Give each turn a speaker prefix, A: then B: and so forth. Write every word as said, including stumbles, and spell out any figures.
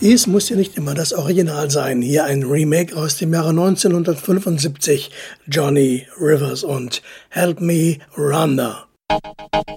A: Dies muss ja nicht immer das Original sein. Hier ein Remake aus dem Jahre neunzehnhundertfünfundsiebzig, Johnny Rivers und Help Me Rhonda.